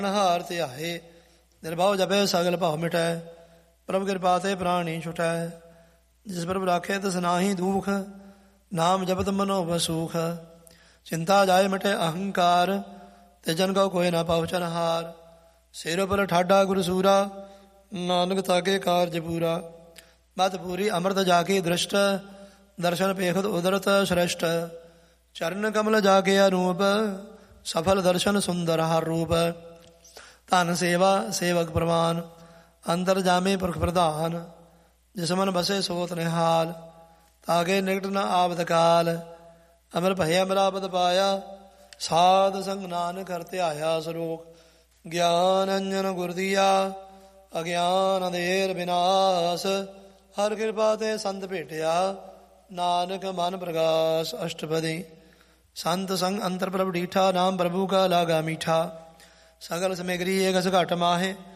ਹਾਰ ਧਿਆਏ। ਨਿਰਭਉ ਜਪੈ ਸਗਲ ਭਉ ਮਿਟੈ, ਪ੍ਰਭ ਕਿਰਪਾ ਤੇ ਪ੍ਰਾਣੀ ਛੁਟੈ। ਜਿਸ ਪ੍ਰਭ ਰਾਖੇ ਤਿਸ ਨਾਹੀ ਦੂਖ, ਨਾਮ ਜਪਤ ਮਨੋ ਬਸੂਖ। ਚਿੰਤਾ ਜਾਏ ਮਿਟੇ ਅਹੰਕਾਰ, ਤੇ ਜਨ ਕਉ ਕੋਇ ਨਾ ਪਹੁੰਚਨ ਹਾਰ। ਸਿਰ ਉਪਰ ਠਾਡਾ ਗੁਰ ਸੂਰਾ, ਨਾਨਕ ਤਾਕੇ ਕਾਰਜ ਪੂਰਾ। ਮਤ ਪੂਰੀ ਅੰਮ੍ਰਿਤ ਜਾ ਕੇ ਦ੍ਰਿਸ਼ਟ, ਦਰਸ਼ਨ ਪੇਖਤ ਉਦਰਤ ਸ੍ਰੇਸ਼ਟ। ਚਰਨ ਕਮਲ ਜਾ ਕੇ ਅਨੂਪ, ਸਫਲ ਦਰਸ਼ਨ ਸੁੰਦਰ ਹਰ ਰੂਪ। ਧਨ ਸੇਵਾ ਸੇਵਕ ਪ੍ਰਵਾਨ, ਅੰਦਰ ਜਾਮੇ ਪੁਰਖ ਪ੍ਰਧਾਨ। ਜਿਸ ਮਨ ਬਸੇ ਸੋਤ ਨਿਹਾਲ, ਤਾਗੇ ਨਿਕਟ ਨ ਆਵਤ ਕਾਲ। ਅਮਰ ਭਇਆ ਅਮਰਾਪਦ ਪਾਇਆ, ਸਾਧ ਸੰਗ ਨਾਨਕ ਹਰਿ ਧਿਆਇਆ। ਸਲੋਕ ਗਿਆਨ ਅੰਜਨ ਗੁਰ ਦੀਆ, ਅਗਿਆਨ ਅੰਧੇਰ ਵਿਨਾਸ਼। ਹਰ ਕਿਰਪਾ ਤੇ ਸੰਤ ਭੇਟਿਆ, ਨਾਨਕ ਮਨ ਪ੍ਰਗਾਸ। ਅਸ਼ਟਪਦੀ। ਸੰਤ ਸੰਗ ਅੰਤਰ ਪ੍ਰਭ ਡੀਠਾ, ਨਾਮ ਪ੍ਰਭੂ ਕਾ ਲਾਗਾ ਮੀਠਾ। ਸਗਲ ਸਮੇਗਰੀ ਏਕ ਘਟ ਮਾਹੇ,